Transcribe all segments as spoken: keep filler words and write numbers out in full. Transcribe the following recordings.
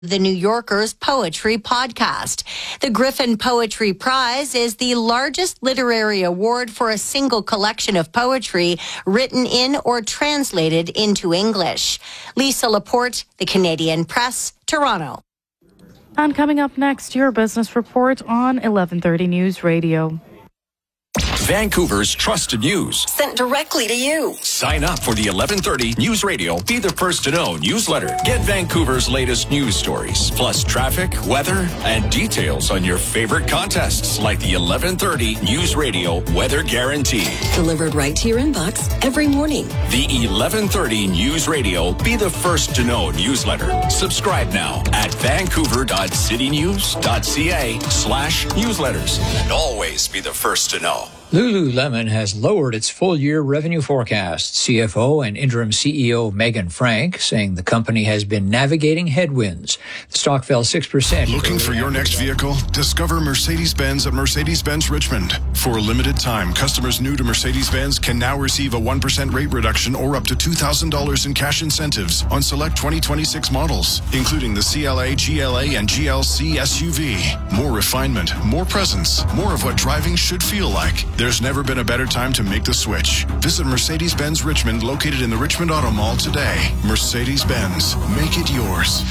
The New Yorker's Poetry Podcast. The Griffin Poetry Prize is the largest literary award for a single collection of poetry written in or translated into English. Lisa Laporte, The Canadian Press, Toronto. And coming up next, your business report on eleven thirty News Radio. Vancouver's trusted news. Sent directly to you. Sign up for the eleven thirty News Radio Be the First to Know newsletter. Get Vancouver's latest news stories, plus traffic, weather, and details on your favorite contests like the eleven thirty News Radio Weather Guarantee. Delivered right to your inbox every morning. The eleven thirty News Radio Be the First to Know newsletter. Subscribe now at vancouver.citynews.ca slash newsletters. And always be the first to know. Lululemon has lowered its full-year revenue forecast. C F O and interim C E O Megan Frank saying the company has been navigating headwinds. The stock fell six percent. Looking for your next vehicle? Discover Mercedes-Benz at Mercedes-Benz Richmond. For a limited time, customers new to Mercedes-Benz can now receive a one percent rate reduction or up to two thousand dollars in cash incentives on select twenty twenty-six models, including the C L A, G L A, and G L C S U V. More refinement, more presence, more of what driving should feel like. There's never been a better time to make the switch. Visit Mercedes-Benz Richmond, located in the Richmond Auto Mall today. Mercedes-Benz, make it yours.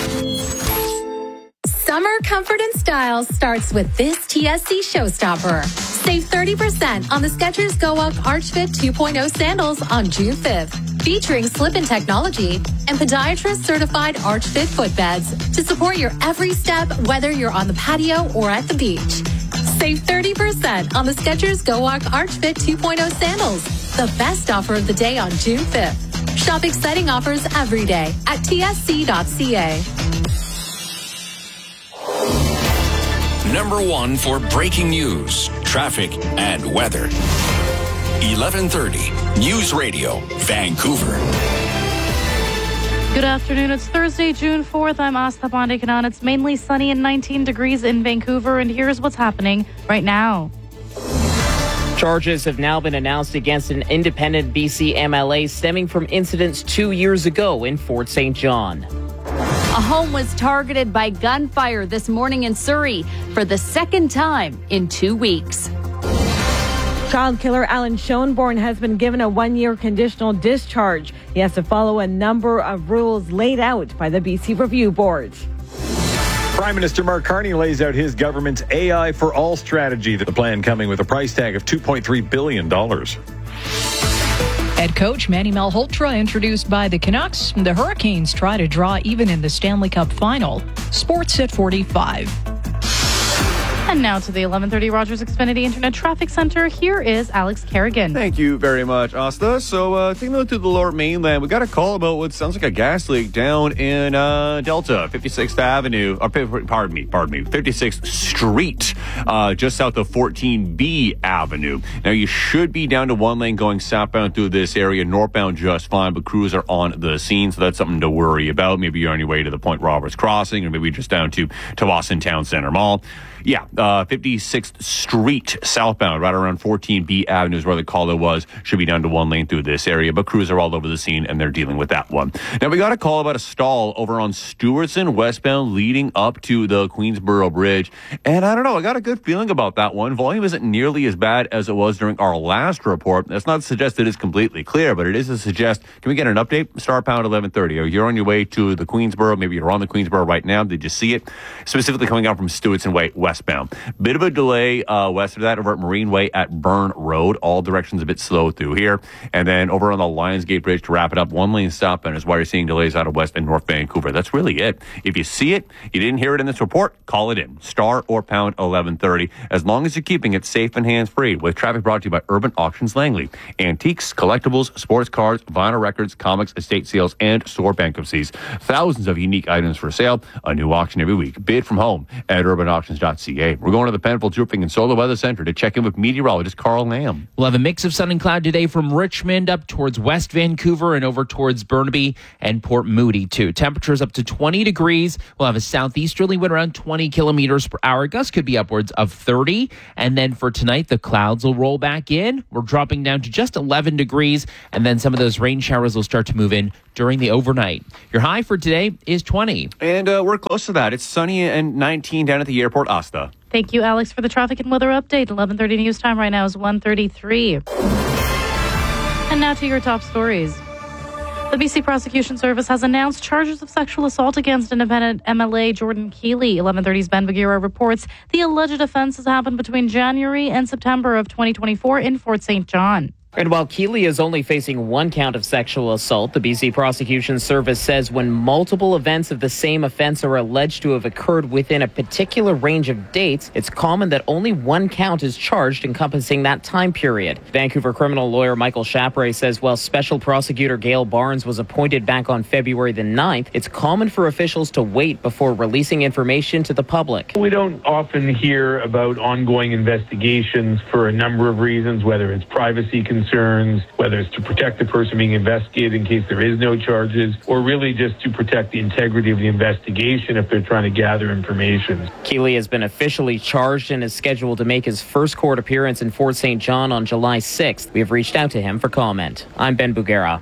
Summer comfort and style starts with this T S C showstopper. Save thirty percent on the Skechers Go Up Arch Fit two point oh sandals on June fifth. Featuring slip-in technology and podiatrist-certified Arch Fit footbeds to support your every step, whether you're on the patio or at the beach. Save thirty percent on the Skechers Go Walk Arch Fit two point oh sandals. The best offer of the day on June fifth. Shop exciting offers every day at T S C dot C A. Number one for breaking news, traffic, and weather. eleven thirty News Radio, Vancouver. Good afternoon. It's Thursday, June fourth. I'm Asta Pandikanan. It's mainly sunny and nineteen degrees in Vancouver, and here's what's happening right now. Charges have now been announced against an independent B C M L A stemming from incidents two years ago in Fort Saint John. A home was targeted by gunfire this morning in Surrey for the second time in two weeks. Child killer Alan Schoenborn has been given a one-year conditional discharge. He has to follow a number of rules laid out by the B C Review Board. Prime Minister Mark Carney lays out his government's A I for All strategy. The plan coming with a price tag of two point three billion dollars. Head coach Manny Malhotra introduced by the Canucks. The Hurricanes try to draw even in the Stanley Cup final. Sports at forty-five. And now to the eleven thirty Rogers Xfinity Internet Traffic Center. Here is Alex Kerrigan. Thank you very much, Asta. So uh, taking a look to the lower mainland, we got a call about what sounds like a gas leak down in uh, Delta, fifty-sixth Avenue, or pardon me, pardon me, fifty-sixth Street, uh, just south of fourteen B Avenue. Now you should be down to one lane going southbound through this area, northbound just fine, but crews are on the scene, so that's something to worry about. Maybe you're on your way to the Point Roberts Crossing, or maybe just down to Tawasin Town Center Mall. Yeah, uh, fifty-sixth Street southbound, right around fourteen B Avenue is where the caller was. Should be down to one lane through this area, but crews are all over the scene and they're dealing with that one. Now, we got a call about a stall over on Stewartson westbound leading up to the Queensboro Bridge. And I don't know, I got a good feeling about that one. Volume isn't nearly as bad as it was during our last report. That's not to suggest it is completely clear, but it is to suggest, can we get an update? Star pound eleven thirty. Are you on your way to the Queensboro? Maybe you're on the Queensboro right now. Did you see it? Specifically coming out from Stewartson Way westbound. Bit of a delay uh, west of that over at Marine Way at Burn Road. All directions a bit slow through here. And then over on the Lionsgate Bridge to wrap it up, one lane southbound is why you're seeing delays out of West and North Vancouver. That's really it. If you see it, you didn't hear it in this report, call it in. Star or pound eleven thirty. As long as you're keeping it safe and hands-free. With traffic brought to you by Urban Auctions Langley. Antiques, collectibles, sports cards, vinyl records, comics, estate sales, and store bankruptcies. Thousands of unique items for sale. A new auction every week. Bid from home at urban auctions dot c a. Okay, we're going to the Penfolds Roofing and Solar Weather Center to check in with meteorologist Carl Lamb. We'll have a mix of sun and cloud today from Richmond up towards West Vancouver and over towards Burnaby and Port Moody, too. Temperatures up to twenty degrees. We'll have a southeasterly wind around twenty kilometers per hour. Gusts could be upwards of thirty. And then for tonight, the clouds will roll back in. We're dropping down to just eleven degrees. And then some of those rain showers will start to move in during the overnight. Your high for today is twenty. And uh, we're close to that. It's sunny and nineteen down at the airport. Asta. Thank you, Alex, for the traffic and weather update. eleven thirty news time right now is one thirty-three. And now to your top stories. The B C Prosecution Service has announced charges of sexual assault against independent M L A Jordan Keeley. eleven thirty's Ben Bagheera reports the alleged offenses happened between January and September of twenty twenty-four in Fort Saint John. And while Keeley is only facing one count of sexual assault, the B C Prosecution Service says when multiple events of the same offense are alleged to have occurred within a particular range of dates, it's common that only one count is charged encompassing that time period. Vancouver criminal lawyer Michael Chapray says while Special Prosecutor Gail Barnes was appointed back on February the ninth, it's common for officials to wait before releasing information to the public. We don't often hear about ongoing investigations for a number of reasons, whether it's privacy concerns, concerns, whether it's to protect the person being investigated in case there is no charges, or really just to protect the integrity of the investigation if they're trying to gather information. Keeley has been officially charged and is scheduled to make his first court appearance in Fort Saint John on July sixth. We have reached out to him for comment. I'm Ben Bagheera.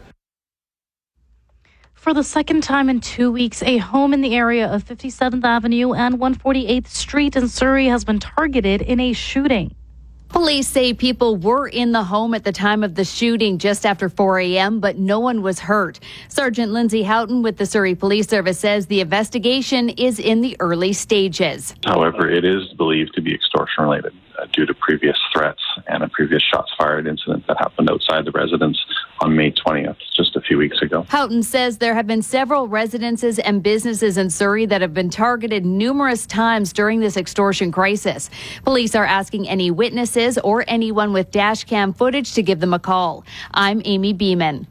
For the second time in two weeks, a home in the area of fifty-seventh Avenue and one forty-eighth Street in Surrey has been targeted in a shooting. Police say people were in the home at the time of the shooting just after four a.m., but no one was hurt. Sergeant Lindsay Houghton with the Surrey Police Service says the investigation is in the early stages. However, it is believed to be extortion related uh, due to previous threats and a previous shots fired incident that happened outside the residence on May twentieth, just a few weeks ago. Houghton says there have been several residences and businesses in Surrey that have been targeted numerous times during this extortion crisis. Police are asking any witnesses or anyone with dash cam footage to give them a call. I'm Amy Beeman.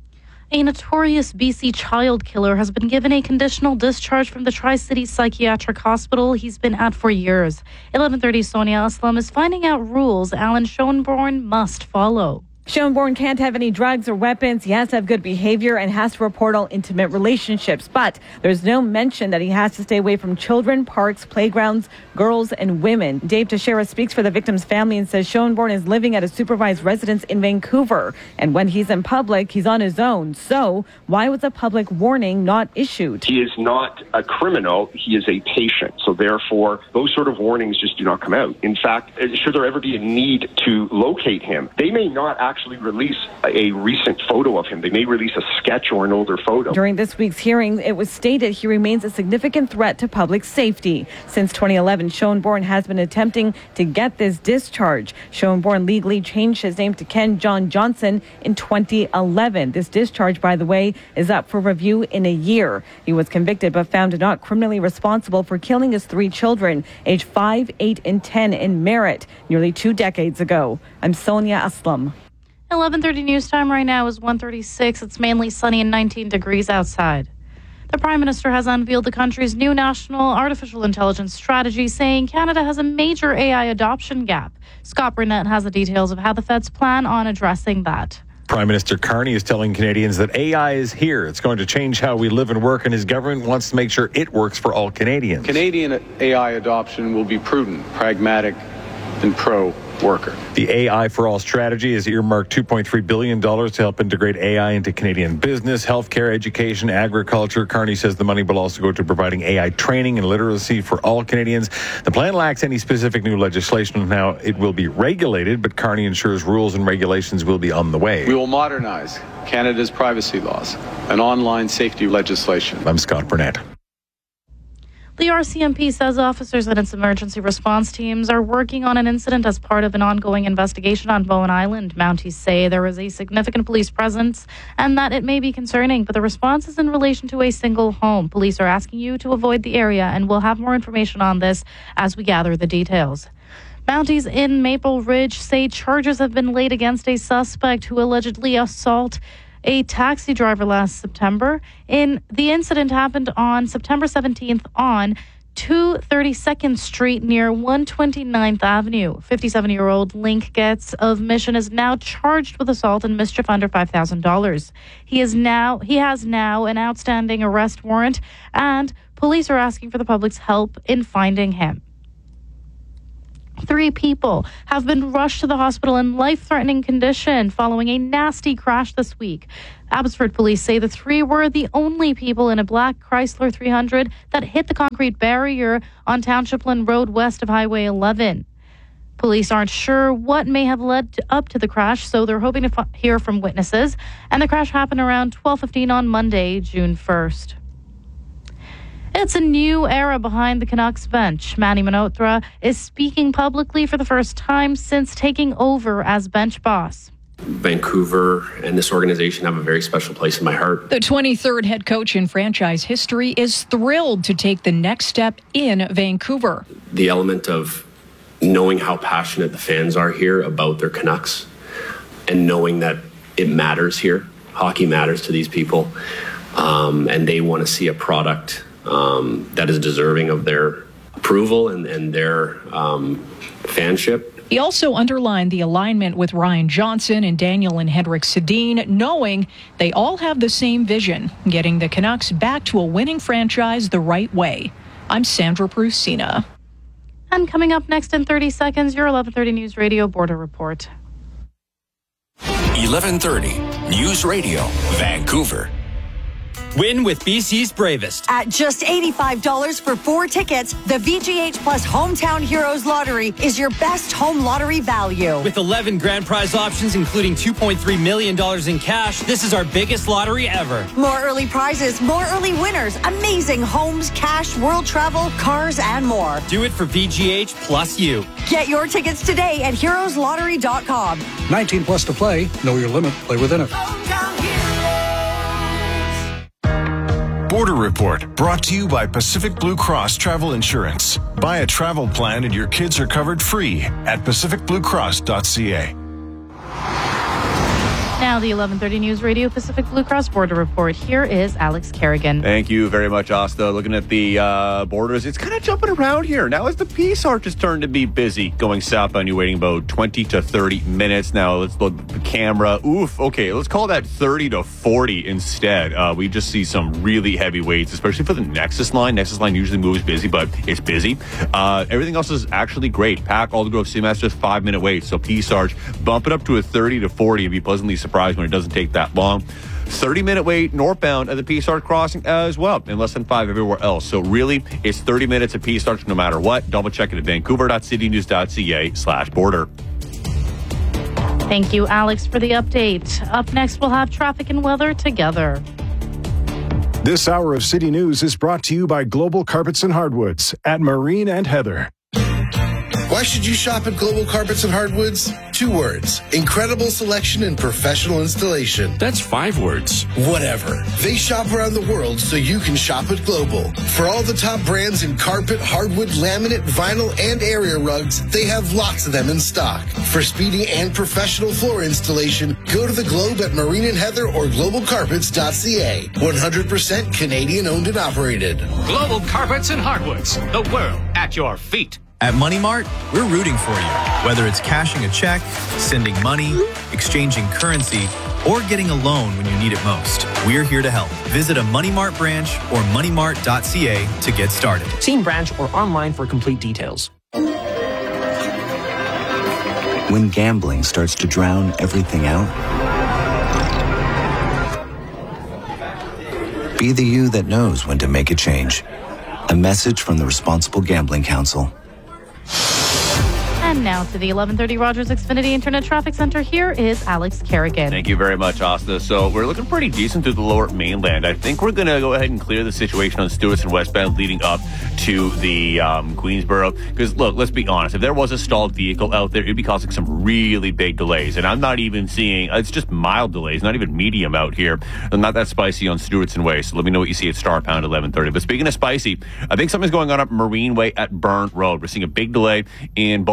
A notorious B C child killer has been given a conditional discharge from the Tri-City Psychiatric Hospital he's been at for years. eleven thirty Sonia Aslam is finding out rules Alan Schoenborn must follow. Schoenborn can't have any drugs or weapons. He has to have good behavior and has to report all intimate relationships. But there's no mention that he has to stay away from children, parks, playgrounds, girls, and women. Dave Teixeira speaks for the victim's family and says Schoenborn is living at a supervised residence in Vancouver. And when he's in public, he's on his own. So why was a public warning not issued? He is not a criminal. He is a patient. So therefore, those sort of warnings just do not come out. In fact, should there ever be a need to locate him, they may not actually actually release a recent photo of him. They may release a sketch or an older photo. During this week's hearing, it was stated he remains a significant threat to public safety. Since twenty eleven, Schoenborn has been attempting to get this discharge. Schoenborn legally changed his name to Ken John Johnson in twenty eleven. This discharge, by the way, is up for review in a year. He was convicted but found not criminally responsible for killing his three children, aged five, eight, and ten in Merritt, nearly two decades ago. I'm Sonia Aslam. eleven thirty news time right now is one thirty-six. It's mainly sunny and nineteen degrees outside. The Prime Minister has unveiled the country's new national artificial intelligence strategy, saying Canada has a major A I adoption gap. Scott Burnett has the details of how the feds plan on addressing that. Prime Minister Carney is telling Canadians that A I is here. It's going to change how we live and work, and his government wants to make sure it works for all Canadians. Canadian A I adoption will be prudent, pragmatic, and pro worker. The A I for All strategy has earmarked two point three billion dollars to help integrate A I into Canadian business, healthcare, education, agriculture. Carney says the money will also go to providing A I training and literacy for all Canadians. The plan lacks any specific new legislation on how it will be regulated, but Carney ensures rules and regulations will be on the way. We will modernize Canada's privacy laws and online safety legislation. I'm Scott Burnett. The R C M P says officers and its emergency response teams are working on an incident as part of an ongoing investigation on Bowen Island. Mounties say there is a significant police presence and that it may be concerning, but the response is in relation to a single home. Police are asking you to avoid the area, and we'll have more information on this as we gather the details. Mounties in Maple Ridge say charges have been laid against a suspect who allegedly assaulted a taxi driver last September. In the incident happened on September seventeenth on two thirty-second Street near one twenty-ninth Avenue. fifty-seven-year-old Link Getz of Mission is now charged with assault and mischief under five thousand dollars. He is now he has now an outstanding arrest warrant, and police are asking for the public's help in finding him. Three people have been rushed to the hospital in life-threatening condition following a nasty crash this week. Abbotsford police say the three were the only people in a black Chrysler three hundred that hit the concrete barrier on Townshipland Road west of Highway eleven. Police aren't sure what may have led to, up to the crash, so they're hoping to f- hear from witnesses. And the crash happened around twelve fifteen on Monday, June first. It's a new era behind the Canucks bench. Manny Malhotra is speaking publicly for the first time since taking over as bench boss. Vancouver and this organization have a very special place in my heart. The twenty-third head coach in franchise history is thrilled to take the next step in Vancouver. The element of knowing how passionate the fans are here about their Canucks and knowing that it matters here. Hockey matters to these people, um, and they want to see a product Um, that is deserving of their approval and, and their um, fanship. He also underlined the alignment with Ryan Johnson and Daniel and Henrik Sedin, knowing they all have the same vision, getting the Canucks back to a winning franchise the right way. I'm Sandra Prusina. And coming up next in thirty seconds, your eleven thirty News Radio Border Report. eleven thirty News Radio, Vancouver. Win with B C's Bravest. At just eighty-five dollars for four tickets, the V G H Plus Hometown Heroes Lottery is your best home lottery value. With eleven grand prize options, including two point three million dollars in cash, this is our biggest lottery ever. More early prizes, more early winners, amazing homes, cash, world travel, cars, and more. Do it for V G H plus you. Get your tickets today at heroes lottery dot com. nineteen plus to play. Know your limit. Play within it. Border Report, brought to you by Pacific Blue Cross Travel Insurance. Buy a travel plan and your kids are covered free at pacific blue cross dot c a. Now the eleven thirty News Radio Pacific Blue Cross Border Report. Here is Alex Kerrigan. Thank you very much, Asta. Looking at the uh, borders, it's kind of jumping around here. Now as the Peace Arch has turned to be busy, going southbound, you're waiting about twenty to thirty minutes. Now let's look at the camera. Oof, okay, let's call that thirty to forty instead. Uh, we just see some really heavy weights, especially for the Nexus line. Nexus line usually moves busy, but it's busy. Uh, everything else is actually great. Pack, Alder Grove, C M S, just five minute waits. So Peace Arch, bump it up to a thirty to forty and be pleasantly surprised when it doesn't take that long. thirty minute wait northbound at the Peace Arch crossing as well, and less than five everywhere else. So really, it's thirty minutes at Peace Arch no matter what. Double check it at vancouver dot city news dot c a slash border. Thank you, Alex, for the update. Up next, we'll have traffic and weather together. This hour of City News is brought to you by Global Carpets and Hardwoods at Marine and Heather. Why should you shop at Global Carpets and Hardwoods? Two words. Incredible selection and professional installation. That's five words. Whatever. They shop around the world so you can shop at Global. For all the top brands in carpet, hardwood, laminate, vinyl, and area rugs, they have lots of them in stock. For speedy and professional floor installation, go to the Globe at Marine and Heather or global carpets dot c a. one hundred percent Canadian owned and operated. Global Carpets and Hardwoods. The world at your feet. At Money Mart, we're rooting for you. Whether it's cashing a check, sending money, exchanging currency, or getting a loan when you need it most, we're here to help. Visit a Money Mart branch or money mart dot c a to get started. See in branch or online for complete details. When gambling starts to drown everything out, be the you that knows when to make a change. A message from the Responsible Gambling Council. And now to the eleven thirty Rogers Xfinity Internet Traffic Center. Here is Alex Kerrigan. Thank you very much, Asta. So we're looking pretty decent through the lower mainland. I think we're going to go ahead and clear the situation on Stewartson westbound leading up to the um, Queensboro. Because, look, let's be honest. If there was a stalled vehicle out there, it'd be causing some really big delays. And I'm not even seeing, it's just mild delays, not even medium out here. I'm not that spicy on Stewartson Way. So let me know what you see at Star Pound eleven thirty. But speaking of spicy, I think something's going on up Marine Way at Burn Road. We're seeing a big delay in both directions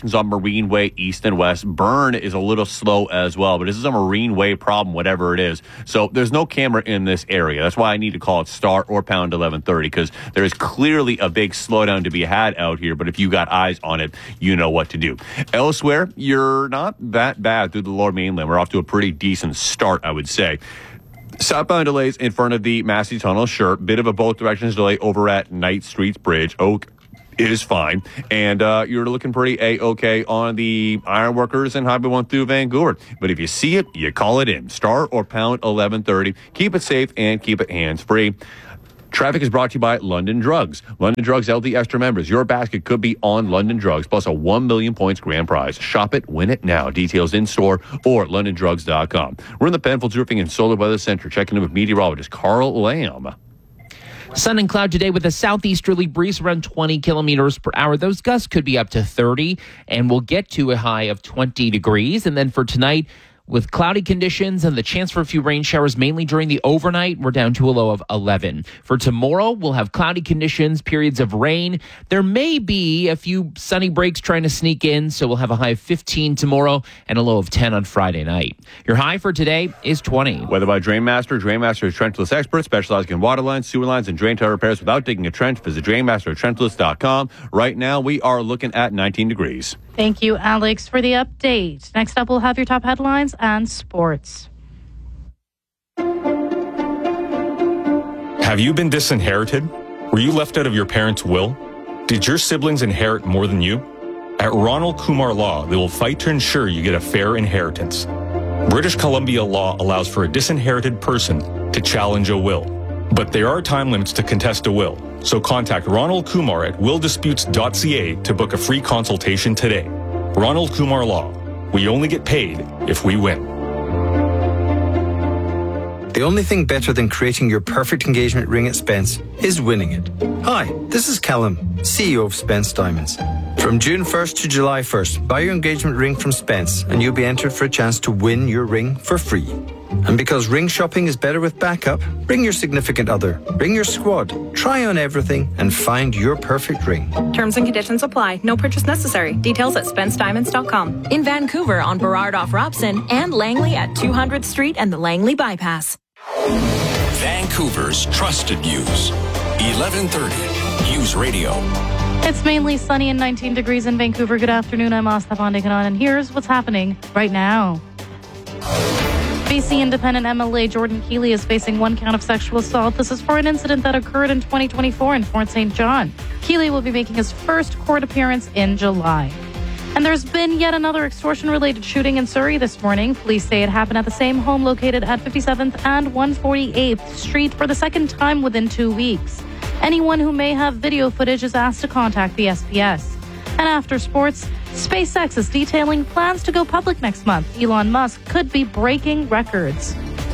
directions on Marine Way, east and west. Burn is a little slow as well, but this is a Marine Way problem, whatever it is. So there's no camera in this area. That's why I need to call it star or pound eleven thirty, because there is clearly a big slowdown to be had out here. But if you got eyes on it, you know what to do. Elsewhere, you're not that bad through the lower mainland. We're off to a pretty decent start, I would say. Southbound delays in front of the Massey Tunnel, sure. Bit of a both directions delay over at Knight Street Bridge. Oak is fine. And uh, you're looking pretty A-okay on the Ironworkers and Highway one through Vancouver. But if you see it, you call it in. Star or pound eleven thirty. Keep it safe and keep it hands-free. Traffic is brought to you by London Drugs. London Drugs L D Extra members. Your basket could be on London Drugs, plus a one million points grand prize. Shop it, win it now. Details in store or london drugs dot com. We're in the Penfolds Roofing and Solar Weather Center. Checking in with meteorologist Carl Lamb. Sun and cloud today with a southeasterly breeze around twenty kilometers per hour. Those gusts could be up to thirty, and we'll get to a high of twenty degrees. And then for tonight, with cloudy conditions and the chance for a few rain showers, mainly during the overnight, we're down to a low of eleven. For tomorrow, we'll have cloudy conditions, periods of rain. There may be a few sunny breaks trying to sneak in, so we'll have a high of fifteen tomorrow and a low of ten on Friday night. Your high for today is twenty. Weather by Drainmaster. Drainmaster is trenchless expert, specializing in water lines, sewer lines, and drain tile repairs without digging a trench. Visit drainmaster at trenchless dot com. Right now, we are looking at nineteen degrees. Thank you, Alex, for the update. Next up, we'll have your top headlines and sports. Have you been disinherited? Were you left out of your parents' will? Did your siblings inherit more than you? At Ronald Kumar Law, they will fight to ensure you get a fair inheritance. British Columbia law allows for a disinherited person to challenge a will, but there are time limits to contest a will. So contact Ronald Kumar at will disputes dot c a to book a free consultation today. Ronald Kumar Law. We only get paid if we win. The only thing better than creating your perfect engagement ring at Spence is winning it. Hi, this is Callum, C E O of Spence Diamonds. From June first to July first, buy your engagement ring from Spence and you'll be entered for a chance to win your ring for free. And because ring shopping is better with backup, bring your significant other, bring your squad, try on everything and find your perfect ring. Terms and conditions apply. No purchase necessary. Details at spence diamonds dot com. In Vancouver on Burrard off Robson and Langley at two hundredth Street and the Langley Bypass. Vancouver's trusted news. eleven thirty News Radio. It's mainly sunny and nineteen degrees in Vancouver. Good afternoon. I'm Asta Pandekanan, and here's what's happening right now. B C Independent M L A Jordan Keeley is facing one count of sexual assault. This is for an incident that occurred in twenty twenty-four in Fort Saint John. Keeley will be making his first court appearance in July. And there's been yet another extortion-related shooting in Surrey this morning. Police say it happened at the same home located at fifty-seventh and one hundred forty-eighth Street for the second time within two weeks. Anyone who may have video footage is asked to contact the S P S. And after sports, SpaceX is detailing plans to go public next month. Elon Musk could be breaking records.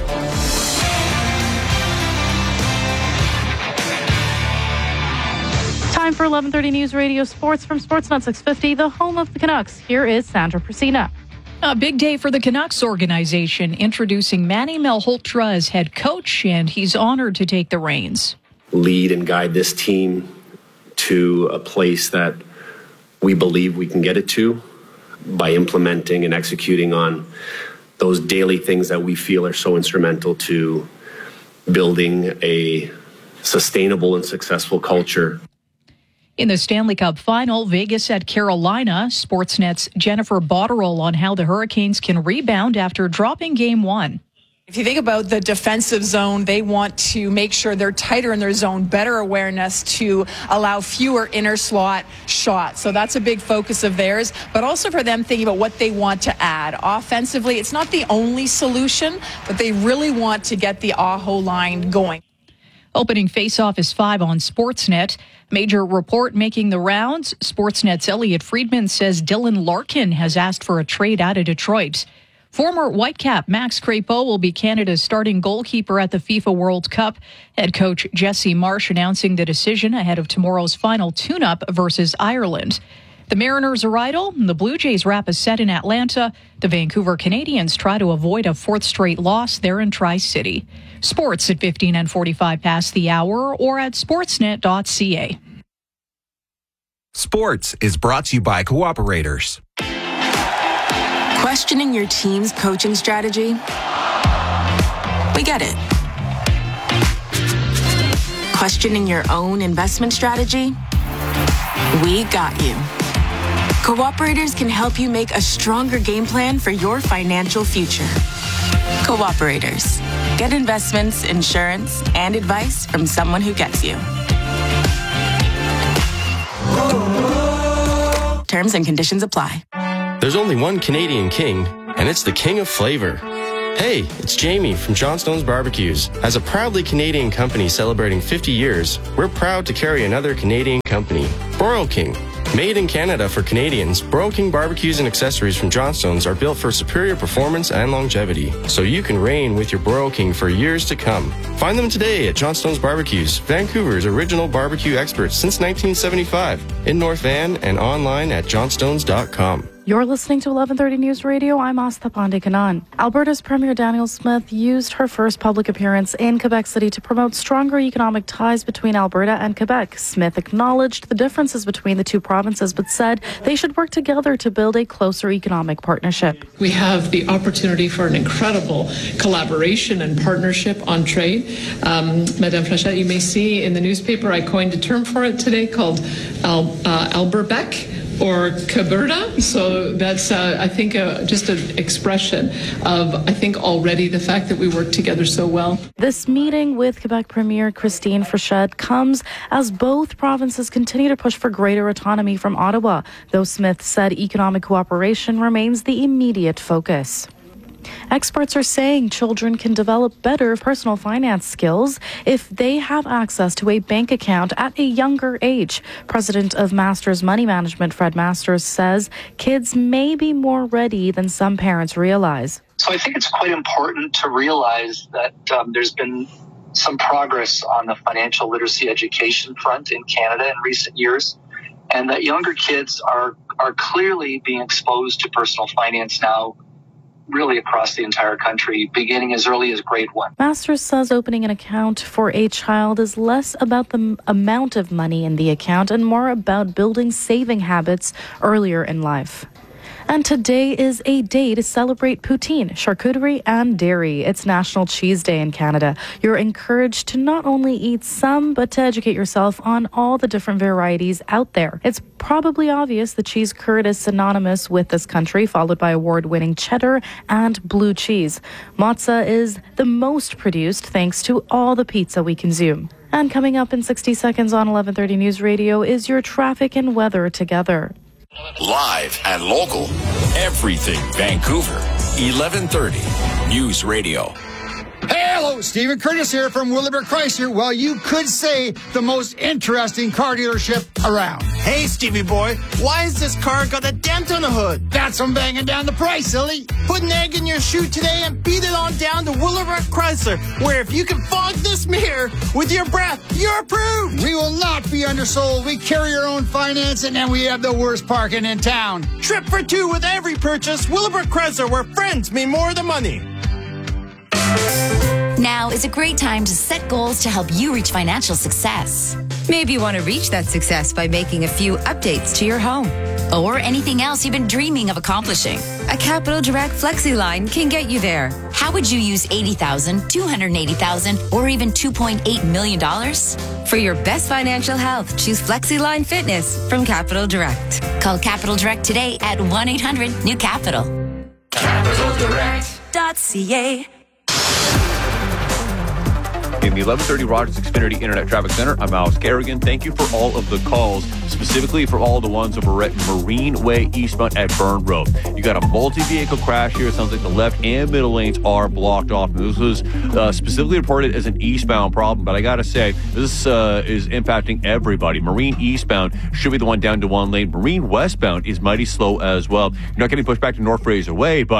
Time for eleven thirty News Radio Sports from Sportsnet six fifty, the home of the Canucks. Here is Sandra Prasina. A big day for the Canucks organization, introducing Manny Malhotra as head coach, and he's honored to take the reins. Lead and guide this team to a place that we believe we can get it to by implementing and executing on those daily things that we feel are so instrumental to building a sustainable and successful culture. In the Stanley Cup final, Vegas at Carolina, Sportsnet's Jennifer Botterill on how the Hurricanes can rebound after dropping game one. If you think about the defensive zone, they want to make sure they're tighter in their zone, better awareness to allow fewer inner slot shots. So that's a big focus of theirs, but also for them thinking about what they want to add. Offensively, it's not the only solution, but they really want to get the Aho line going. Opening faceoff is five on Sportsnet. Major report making the rounds. Sportsnet's Elliot Friedman says Dylan Larkin has asked for a trade out of Detroit. Former Whitecap Max Crepeau will be Canada's starting goalkeeper at the FIFA World Cup. Head coach Jesse Marsh announcing the decision ahead of tomorrow's final tune-up versus Ireland. The Mariners are idle. The Blue Jays wrap a set in Atlanta. The Vancouver Canadians try to avoid a fourth straight loss there in Tri-City. Sports at fifteen and forty-five past the hour or at sportsnet dot c a. Sports is brought to you by Cooperators. Questioning your team's coaching strategy? We get it. Questioning your own investment strategy? We got you. Cooperators can help you make a stronger game plan for your financial future. Cooperators. Get investments, insurance, and advice from someone who gets you. Terms and conditions apply. There's only one Canadian king, and it's the king of flavor. Hey, it's Jamie from Johnstone's Barbecues. As a proudly Canadian company celebrating fifty years, we're proud to carry another Canadian company, Broil King. Made in Canada for Canadians, Broil King barbecues and accessories from Johnstone's are built for superior performance and longevity, so you can reign with your Broil King for years to come. Find them today at Johnstone's Barbecues, Vancouver's original barbecue experts since nineteen seventy-five, in North Van and online at johnstones dot com. You're listening to eleven thirty News Radio. I'm Astha Pandey-Kanan. Alberta's Premier Danielle Smith used her first public appearance in Quebec City to promote stronger economic ties between Alberta and Quebec. Smith acknowledged the differences between the two provinces, but said they should work together to build a closer economic partnership. We have the opportunity for an incredible collaboration and partnership on trade. Um, Madame Flechette, you may see in the newspaper, I coined a term for it today called Al, uh, Alberbec, or Caberta. So that's, uh, I think, uh, just an expression of, I think, already the fact that we work together so well. This meeting with Quebec Premier Christine Frechette comes as both provinces continue to push for greater autonomy from Ottawa, though Smith said economic cooperation remains the immediate focus. Experts are saying children can develop better personal finance skills if they have access to a bank account at a younger age. President of Masters Money Management, Fred Masters, says kids may be more ready than some parents realize. So I think it's quite important to realize that um, there's been some progress on the financial literacy education front in Canada in recent years, and that younger kids are, are clearly being exposed to personal finance now, really across the entire country, beginning as early as grade one. Masters says opening an account for a child is less about the m- amount of money in the account and more about building saving habits earlier in life. And today is a day to celebrate poutine, charcuterie, and dairy. It's National Cheese Day in Canada. You're encouraged to not only eat some, but to educate yourself on all the different varieties out there. It's probably obvious the cheese curd is synonymous with this country, followed by award-winning cheddar and blue cheese. Mozza is the most produced thanks to all the pizza we consume. And coming up in sixty seconds on eleven thirty News Radio is your traffic and weather together. Live and local. Everything Vancouver. eleven thirty News Radio. Hey, hello, Stephen Curtis here from Willowbrook Chrysler. Well, you could say the most interesting car dealership around. Hey, Stevie boy, why has this car got a dent on the hood? That's from banging down the price, silly. Put an egg in your shoe today and beat it on down to Willowbrook Chrysler, where if you can fog this mirror with your breath, you're approved. We will not be undersold. We carry our own financing and we have the worst parking in town. Trip for two with every purchase. Willowbrook Chrysler, where friends mean more than money. Now is a great time to set goals to help you reach financial success. Maybe you want to reach that success by making a few updates to your home. Or anything else you've been dreaming of accomplishing. A Capital Direct Flexi line can get you there. How would you use eighty thousand dollars, two hundred eighty thousand dollars, or even two point eight million dollars? For your best financial health, choose Flexi Line Fitness from Capital Direct. Call Capital Direct today at one eight hundred new capital. capital direct dot c a. In the eleven thirty Rogers Xfinity Internet Traffic Center, I'm Alex Kerrigan. Thank you for all of the calls, specifically for all the ones over at Marine Way eastbound at Burn Road. You got a multi-vehicle crash here. It sounds like the left and middle lanes are blocked off. This was uh, specifically reported as an eastbound problem, but I got to say, this uh, is impacting everybody. Marine eastbound should be the one down to one lane. Marine westbound is mighty slow as well. You're not getting pushed back to North Fraser Way, but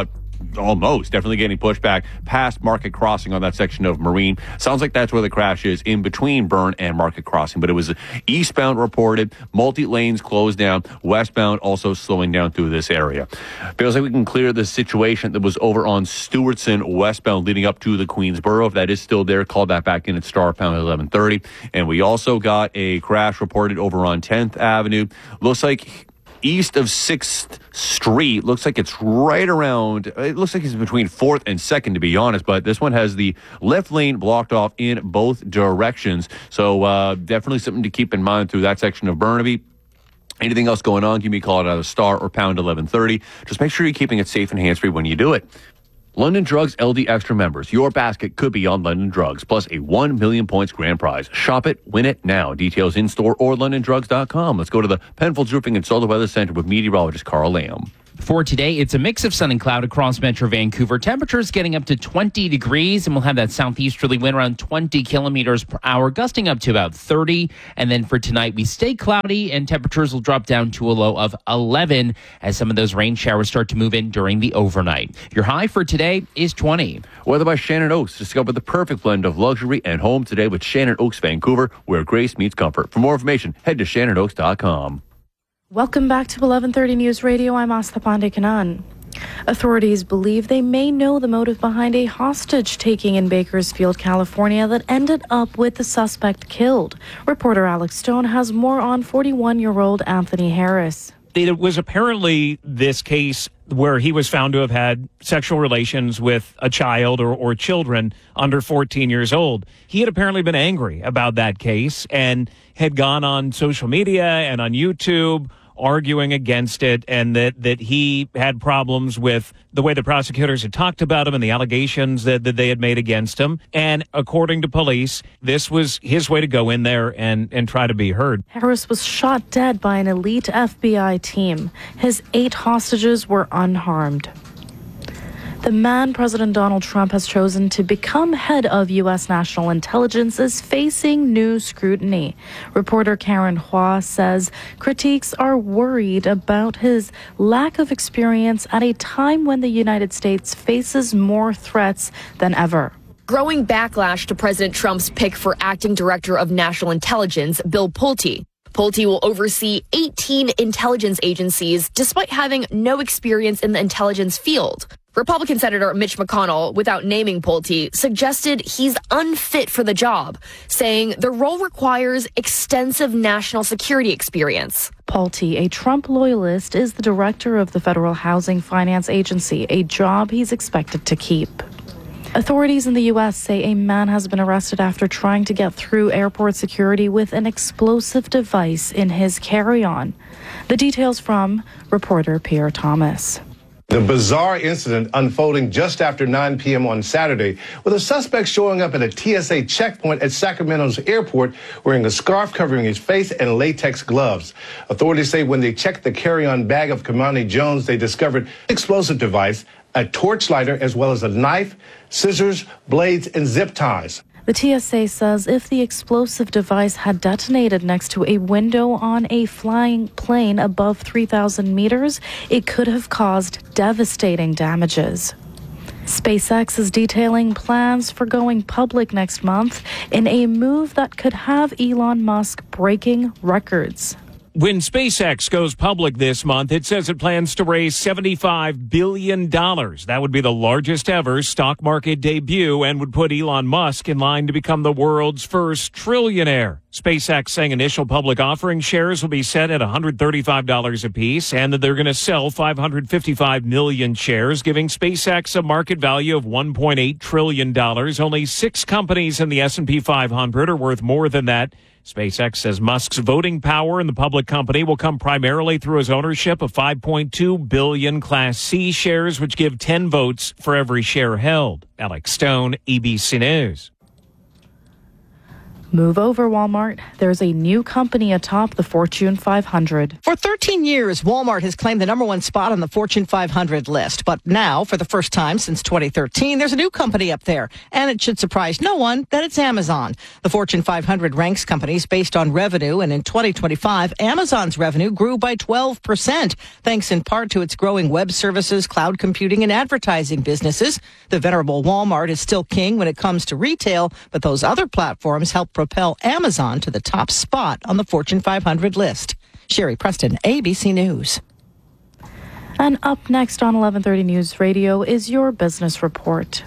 almost definitely getting pushed back past Market Crossing on that section of Marine. Sounds like that's where the crash is, in between Byrne and Market Crossing. But it was eastbound reported, multi lanes closed down, westbound also slowing down through this area. Feels like we can clear the situation that was over on Stewartson westbound leading up to the Queensboro. If that is still there, call that back in at star pound eleven thirty. And we also got a crash reported over on tenth Avenue. Looks like east of sixth Street. Looks like it's right around, it looks like it's between fourth and second, to be honest, but this one has the left lane blocked off in both directions. So uh, definitely something to keep in mind through that section of Burnaby. Anything else going on, give me a call at either star or pound eleven thirty. Just make sure you're keeping it safe and hands-free when you do it. London Drugs L D Extra members. Your basket could be on London Drugs, plus a one million points grand prize. Shop it, win it now. Details in-store or london drugs dot com. Let's go to the Penfolds Roofing and Solar Weather Center with meteorologist Carl Lamb. For today, it's a mix of sun and cloud across Metro Vancouver. Temperatures getting up to twenty degrees, and we'll have that southeasterly wind around twenty kilometers per hour, gusting up to about thirty. And then for tonight, we stay cloudy, and temperatures will drop down to a low of eleven as some of those rain showers start to move in during the overnight. Your high for today is twenty. Weather by Shannon Oaks. Discover the perfect blend of luxury and home today with Shannon Oaks Vancouver, where grace meets comfort. For more information, head to shannon oaks dot com. Welcome back to eleven thirty News Radio. I'm Astha Pandey-Kanan. Authorities believe they may know the motive behind a hostage-taking in Bakersfield, California that ended up with the suspect killed. Reporter Alex Stone has more on forty-one-year-old Anthony Harris. It was apparently this case where he was found to have had sexual relations with a child or, or children under fourteen years old. He had apparently been angry about that case and had gone on social media and on YouTube arguing against it, and that, that he had problems with the way the prosecutors had talked about him and the allegations that, that they had made against him. And according to police, this was his way to go in there and, and try to be heard. Harris was shot dead by an elite F B I team. His eight hostages were unharmed. The man President Donald Trump has chosen to become head of U S national intelligence is facing new scrutiny. Reporter Karen Hua says critiques are worried about his lack of experience at a time when the United States faces more threats than ever. Growing backlash to President Trump's pick for acting director of national intelligence, Bill Pulte. Pulte will oversee eighteen intelligence agencies despite having no experience in the intelligence field. Republican Senator Mitch McConnell, without naming Pulte, suggested he's unfit for the job, saying the role requires extensive national security experience. Pulte, a Trump loyalist, is the director of the Federal Housing Finance Agency, a job he's expected to keep. Authorities in the U S say a man has been arrested after trying to get through airport security with an explosive device in his carry-on. The details from reporter Pierre Thomas. The bizarre incident unfolding just after nine p.m. on Saturday, with a suspect showing up at a T S A checkpoint at Sacramento's airport wearing a scarf covering his face and latex gloves. Authorities say when they checked the carry-on bag of Kamani Jones, they discovered an explosive device, a torch lighter, as well as a knife, scissors, blades, and zip ties. The T S A says if the explosive device had detonated next to a window on a flying plane above three thousand meters, it could have caused devastating damages. SpaceX is detailing plans for going public next month in a move that could have Elon Musk breaking records. When SpaceX goes public this month, it says it plans to raise seventy-five billion dollars. That would be the largest ever stock market debut and would put Elon Musk in line to become the world's first trillionaire. SpaceX saying initial public offering shares will be set at one hundred thirty-five dollars apiece and that they're going to sell five hundred fifty-five million shares, giving SpaceX a market value of one point eight trillion dollars. Only six companies in the S and P five hundred are worth more than that. SpaceX says Musk's voting power in the public company will come primarily through his ownership of five point two billion Class C shares, which give ten votes for every share held. Alex Stone, E B C News. Move over, Walmart. There's a new company atop the Fortune five hundred. For thirteen years, Walmart has claimed the number one spot on the Fortune five hundred list. But now, for the first time since twenty thirteen, there's a new company up there. And it should surprise no one that it's Amazon. The Fortune five hundred ranks companies based on revenue. And in twenty twenty-five, Amazon's revenue grew by twelve percent, thanks in part to its growing web services, cloud computing, and advertising businesses. The venerable Walmart is still king when it comes to retail, but those other platforms help propel Amazon to the top spot on the Fortune five hundred list. Sherry Preston, A B C News. And up next on eleven thirty News Radio is your business report.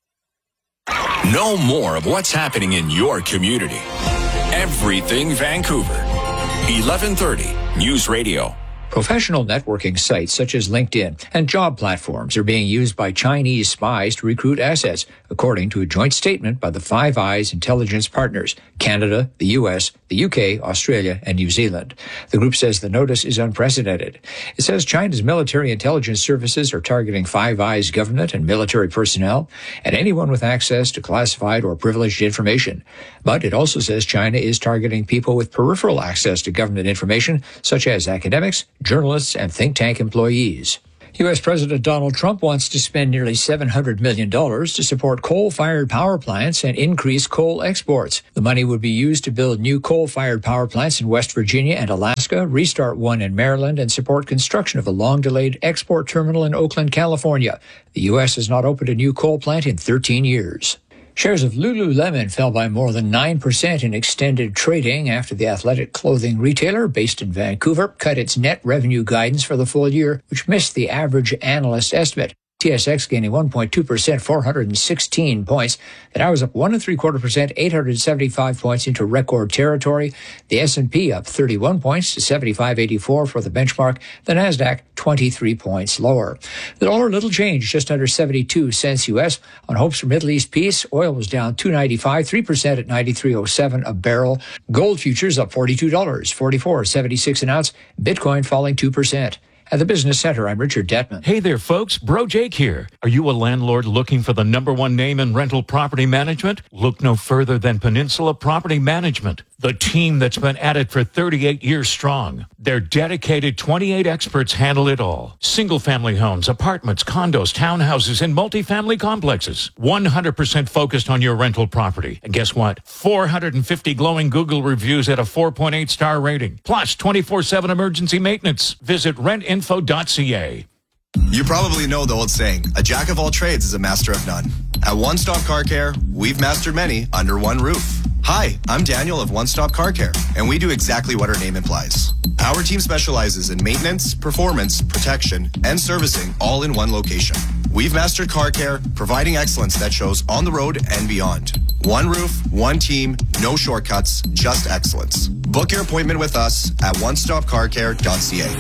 Know more of what's happening in your community. Everything Vancouver. eleven thirty News Radio. Professional networking sites such as LinkedIn and job platforms are being used by Chinese spies to recruit assets, according to a joint statement by the Five Eyes intelligence partners, Canada, the U S, the U K, Australia, and New Zealand. The group says the notice is unprecedented. It says China's military intelligence services are targeting Five Eyes government and military personnel and anyone with access to classified or privileged information. But it also says China is targeting people with peripheral access to government information, such as academics, journalists, and think tank employees. U S. President Donald Trump wants to spend nearly seven hundred million dollars to support coal-fired power plants and increase coal exports. The money would be used to build new coal-fired power plants in West Virginia and Alaska, restart one in Maryland, and support construction of a long-delayed export terminal in Oakland, California. The U S has not opened a new coal plant in thirteen years. Shares of Lululemon fell by more than nine percent in extended trading after the athletic clothing retailer based in Vancouver cut its net revenue guidance for the full year, which missed the average analyst estimate. T S X gaining one point two percent, four hundred sixteen points. The Dow was up one and three quarter percent, eight hundred seventy-five points into record territory. The S and P up thirty-one points to seventy-five eighty-four for the benchmark. The Nasdaq twenty-three points lower. The dollar little change, just under seventy-two cents U S. On hopes for Middle East peace, oil was down two ninety-five, three percent at ninety-three oh seven a barrel. Gold futures up forty-two dollars, forty-four seventy-six an ounce. Bitcoin falling two percent. At the Business Center, I'm Richard Detman. Hey there, folks. Bro Jake here. Are you a landlord looking for the number one name in rental property management? Look no further than Peninsula Property Management, the team that's been at it for thirty-eight years strong. Their dedicated twenty-eight experts handle it all. Single-family homes, apartments, condos, townhouses, and multifamily complexes. one hundred percent focused on your rental property. And guess what? four hundred fifty glowing Google reviews at a four point eight star rating. Plus twenty-four seven emergency maintenance. Visit rent info dot c a. You probably know the old saying, a jack of all trades is a master of none. At One Stop Car Care, we've mastered many under one roof. Hi, I'm Daniel of One Stop Car Care, and we do exactly what our name implies. Our team specializes in maintenance, performance, protection, and servicing all in one location. We've mastered car care, providing excellence that shows on the road and beyond. One roof, one team, no shortcuts, just excellence. Book your appointment with us at one stop car care dot c a.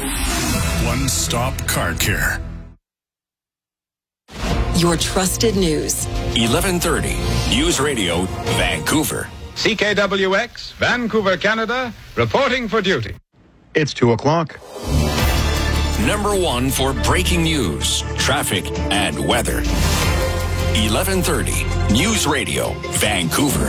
One Stop Car Care. Your trusted news. eleven thirty News Radio, Vancouver. C K W X, Vancouver, Canada, reporting for duty. It's two o'clock. Number one for breaking news, traffic, and weather. eleven thirty News Radio, Vancouver.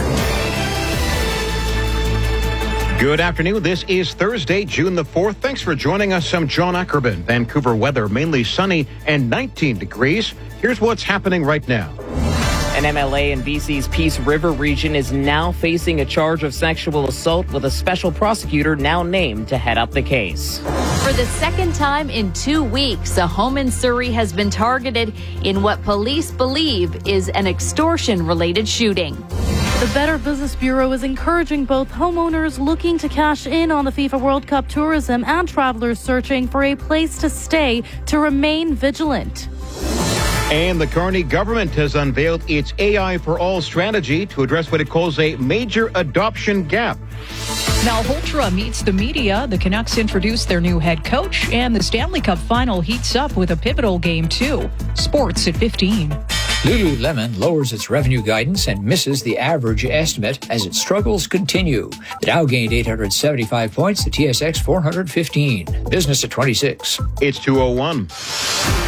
Good afternoon. This is Thursday, June the fourth. Thanks for joining us. I'm John Ackerman. Vancouver weather mainly sunny and nineteen degrees. Here's what's happening right now. An M L A in B C's Peace River region is now facing a charge of sexual assault with a special prosecutor now named to head up the case. For the second time in two weeks, a home in Surrey has been targeted in what police believe is an extortion-related shooting. The Better Business Bureau is encouraging both homeowners looking to cash in on the FIFA World Cup tourism and travelers searching for a place to stay to remain vigilant. And the Carney government has unveiled its A I for All strategy to address what it calls a major adoption gap. Malhotra meets the media. The Canucks introduce their new head coach, and the Stanley Cup final heats up with a pivotal game, too. Sports at fifteen. Lululemon lowers its revenue guidance and misses the average estimate as its struggles continue. The Dow gained eight hundred seventy-five points, the T S X four hundred fifteen. Business at twenty-six. It's two oh one.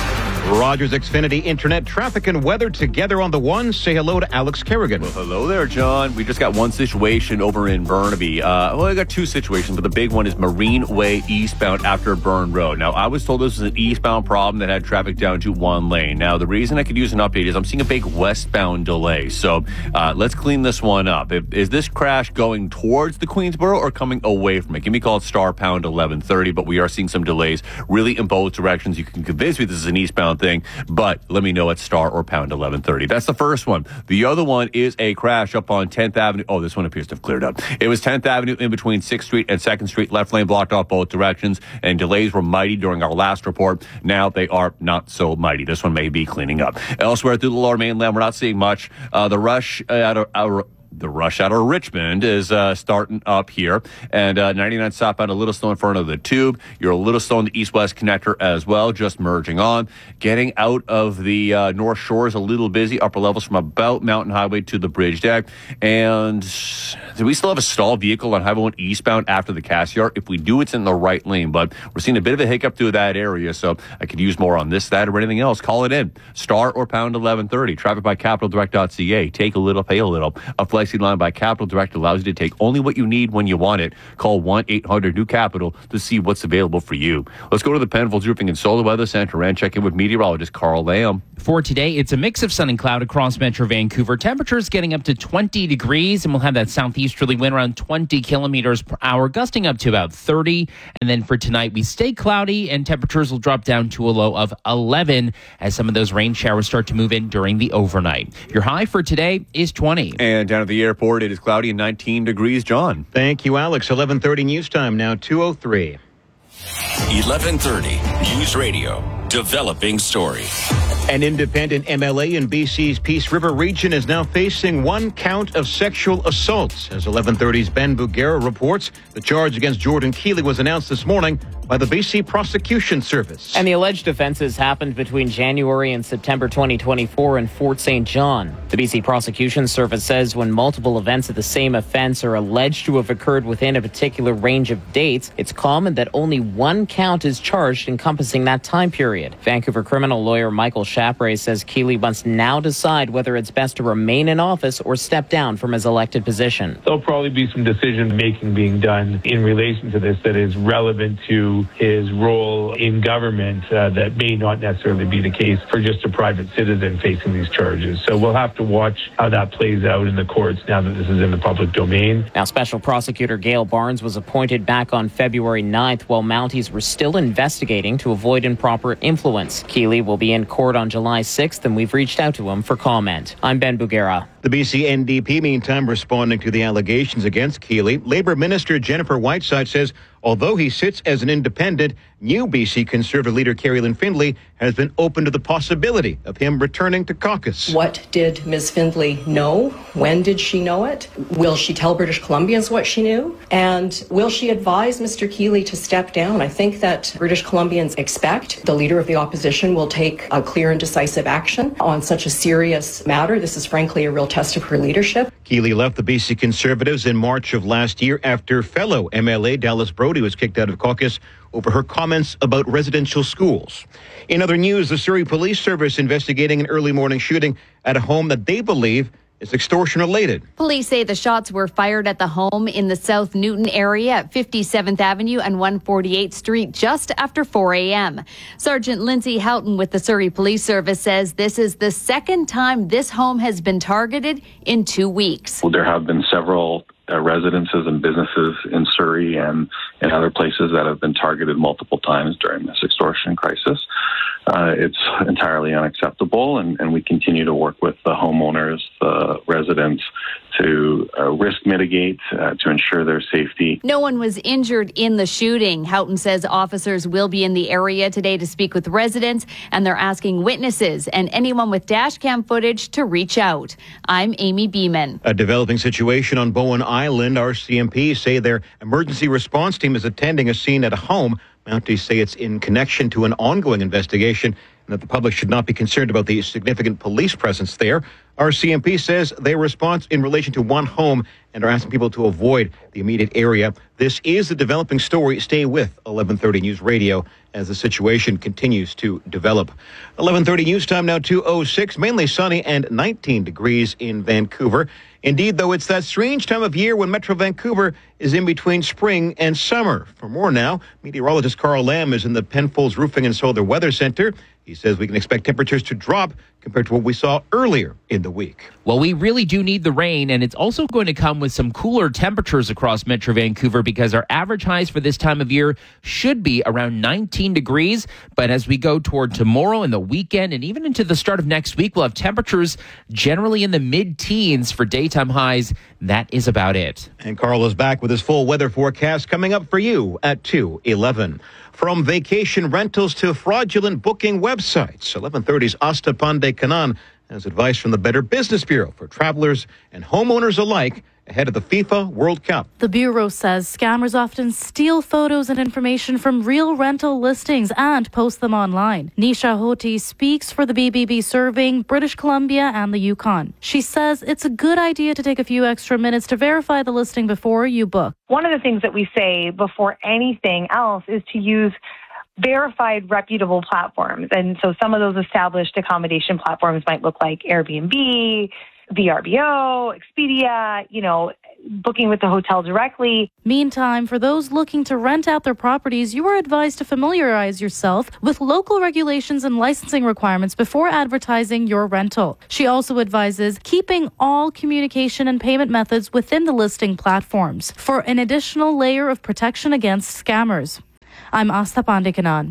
Rogers Xfinity Internet, traffic and weather together on the one. Say hello to Alex Kerrigan. Well, hello there, John. We just got one situation over in Burnaby. Uh, well, I got two situations, but the big one is Marine Way eastbound after Burn Road. Now, I was told this was an eastbound problem that had traffic down to one lane. Now, the reason I could use an update is I'm seeing a big westbound delay. So uh, let's clean this one up. If, is this crash going towards the Queensboro or coming away from it? Give me a call at star pound eleven thirty, but we are seeing some delays really in both directions. You can convince me this is an eastbound thing, but let me know at star or pound eleven thirty. That's the first one. The other one is a crash up on tenth Avenue. Oh, this one appears to have cleared up. It was tenth Avenue in between sixth Street and second Street. Left lane blocked off both directions, and delays were mighty during our last report. Now they are not so mighty. This one may be cleaning up. Elsewhere through the lower mainland, we're not seeing much. Uh, the rush out of our The rush out of Richmond is uh, starting up here. And uh, ninety-nine southbound, a little slow in front of the tube. You're a little slow in the east-west connector as well, just merging on. Getting out of the uh, North Shore is a little busy. Upper levels from about Mountain Highway to the bridge deck. And do we still have a stalled vehicle on Highway one eastbound after the Cassiar? If we do, it's in the right lane. But we're seeing a bit of a hiccup through that area. So I could use more on this, that, or anything else. Call it in. Star or pound eleven thirty. Traffic by capital direct dot c a. Take a little, pay a little. A flexi line by Capital Direct allows you to take only what you need when you want it. Call one eight hundred new capital to see what's available for you. Let's go to the Penfolds Roofing and Solar Weather Center and check in with meteorologist Carl Lamb. For today, it's a mix of sun and cloud across Metro Vancouver. Temperatures getting up to twenty degrees, and we'll have that southeasterly wind around twenty kilometers per hour, gusting up to about thirty. And then for tonight, we stay cloudy, and temperatures will drop down to a low of eleven as some of those rain showers start to move in during the overnight. Your high for today is twenty. And down at the airport, it is cloudy and nineteen degrees. John. Thank you, Alex. eleven thirty news time now, two oh three. eleven thirty News Radio. Developing story. An independent M L A in B C's Peace River region is now facing one count of sexual assault. As eleven thirty's Ben Bugera reports, the charge against Jordan Keeley was announced this morning by the B C Prosecution Service. And the alleged offenses happened between January and September twenty twenty-four in Fort Saint John. The B C Prosecution Service says when multiple events of the same offense are alleged to have occurred within a particular range of dates, it's common that only one count is charged encompassing that time period. Vancouver criminal lawyer Michael Chapray says Keeley must now decide whether it's best to remain in office or step down from his elected position. There'll probably be some decision-making being done in relation to this that is relevant to his role in government uh, that may not necessarily be the case for just a private citizen facing these charges. So we'll have to watch how that plays out in the courts now that this is in the public domain. Now, Special Prosecutor Gail Barnes was appointed back on February ninth while Mounties were still investigating to avoid improper influence. Keeley will be in court on July sixth, and we've reached out to him for comment. I'm Ben Bugera. The B C N D P, meantime, responding to the allegations against Keeley. Labour Minister Jennifer Whiteside says although he sits as an independent, new B C Conservative leader Carrie Lynn Findlay has been open to the possibility of him returning to caucus. What did Miz Findlay know? When did she know it? Will she tell British Columbians what she knew? And will she advise Mister Keeley to step down? I think that British Columbians expect the leader of the opposition will take a clear and decisive action on such a serious matter. This is frankly a real test of her leadership. Keeley left the B C Conservatives in March of last year after fellow M L A Dallas Brody was kicked out of caucus over her comments about residential schools. In other news, the Surrey Police Service investigating an early morning shooting at a home that they believe is extortion related. Police say the shots were fired at the home in the South Newton area at fifty-seventh Avenue and one forty-eighth Street just after four a.m. Sergeant Lindsay Houghton with the Surrey Police Service says this is the second time this home has been targeted in two weeks. Well, there have been several uh, residences and businesses in Surrey and in other places that have been targeted multiple times during this extortion crisis. Uh, it's entirely unacceptable, and, and we continue to work with the homeowners, the residents, to uh, risk mitigate, uh, to ensure their safety. No one was injured in the shooting. Houghton says officers will be in the area today to speak with residents, and they're asking witnesses and anyone with dash cam footage to reach out. I'm Amy Beeman. A developing situation on Bowen Island. R C M P say their emergency response team is attending a scene at a home. Mounties say it's in connection to an ongoing investigation and that the public should not be concerned about the significant police presence there. R C M P says their response in relation to one home and are asking people to avoid the immediate area. This is a developing story. Stay with eleven thirty News Radio as the situation continues to develop. eleven thirty News Time now, two oh six, mainly sunny and nineteen degrees in Vancouver. Indeed, though, it's that strange time of year when Metro Vancouver is in between spring and summer. For more now, meteorologist Carl Lamb is in the Penfolds Roofing and Solar Weather Center. He says we can expect temperatures to drop compared to what we saw earlier in the week. Well, we really do need the rain, and it's also going to come with some cooler temperatures across Metro Vancouver because our average highs for this time of year should be around nineteen degrees. But as we go toward tomorrow and the weekend and even into the start of next week, we'll have temperatures generally in the mid-teens for daytime highs. That is about it. And Carl is back with his full weather forecast coming up for you at two eleven. From vacation rentals to fraudulent booking websites, eleven thirty's Asta Pandey Kanan has advice from the Better Business Bureau for travelers and homeowners alike ahead of the FIFA World Cup. The Bureau says scammers often steal photos and information from real rental listings and post them online. Nisha Hoti speaks for the B B B serving British Columbia and the Yukon. She says it's a good idea to take a few extra minutes to verify the listing before you book. One of the things that we say before anything else is to use verified, reputable platforms. And so some of those established accommodation platforms might look like Airbnb, V R B O, Expedia, you know, booking with the hotel directly. Meantime, for those looking to rent out their properties, you are advised to familiarize yourself with local regulations and licensing requirements before advertising your rental. She also advises keeping all communication and payment methods within the listing platforms for an additional layer of protection against scammers. I'm Asta Pandey Kanan.